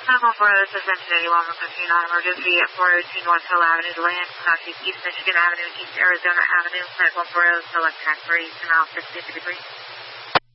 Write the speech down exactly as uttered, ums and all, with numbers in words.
nine one four, this is Engine eighty-one, one fifteen on emergency at four oh two North Hill Avenue, Deland, Southeast East Michigan Avenue, East Arizona Avenue, flight one four zero, select track three, to now fifty degrees.